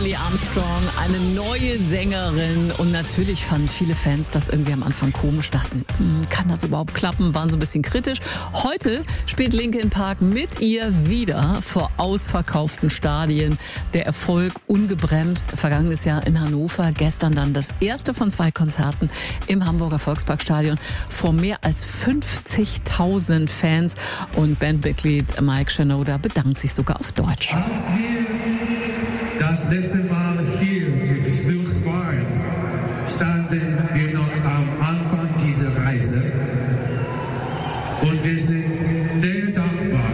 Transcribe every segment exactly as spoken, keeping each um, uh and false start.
Lily Armstrong, eine neue Sängerin. Und natürlich fanden viele Fans das irgendwie am Anfang komisch, dachten, hm, kann das überhaupt klappen, waren so ein bisschen kritisch. Heute spielt Linkin Park mit ihr wieder vor ausverkauften Stadien. Der Erfolg ungebremst. Vergangenes Jahr in Hannover, gestern dann das erste von zwei Konzerten im Hamburger Volksparkstadion vor mehr als fünfzigtausend Fans. Und Bandmitglied Mike Shinoda bedankt sich sogar auf Deutsch. Als wir das letzte Mal hier zu Besuch waren, standen wir noch am Anfang dieser Reise und wir sind sehr dankbar.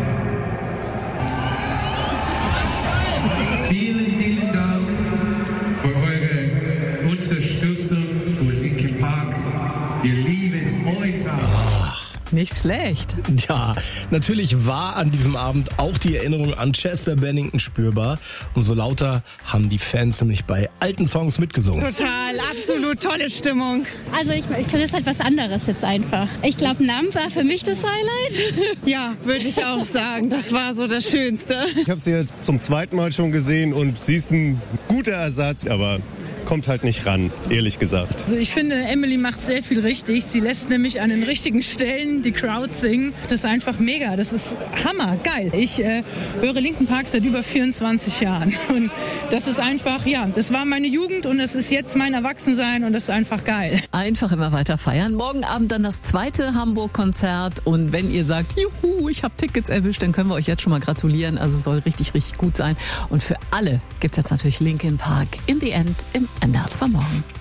Vielen, vielen Dank für eure Unterstützung für Linkin Park. Wir lieben euch auch. Nicht schlecht. Ja, natürlich war an diesem Abend auch die Erinnerung an Chester Bennington spürbar. Umso lauter haben die Fans nämlich bei alten Songs mitgesungen. Total, absolut tolle Stimmung. Also ich, ich finde es halt was anderes jetzt einfach. Ich glaube, Numb war für mich das Highlight. Ja, würde ich auch sagen. Das war so das Schönste. Ich habe sie ja zum zweiten Mal schon gesehen und sie ist ein guter Ersatz, aber kommt halt nicht ran, ehrlich gesagt. Also ich finde, Emily macht sehr viel richtig. Sie lässt nämlich an den richtigen Stellen die Crowd singen. Das ist einfach mega. Das ist hammer, geil. Ich äh, höre Linkin Park seit über vierundzwanzig Jahren. Und das ist einfach, ja, das war meine Jugend und das ist jetzt mein Erwachsensein und das ist einfach geil. Einfach immer weiter feiern. Morgen Abend dann das zweite Hamburg-Konzert. Und wenn ihr sagt, juhu, ich habe Tickets erwischt, dann können wir euch jetzt schon mal gratulieren. Also es soll richtig, richtig gut sein. Und für alle gibt es jetzt natürlich Linkin Park in the End im Ende als war morgen.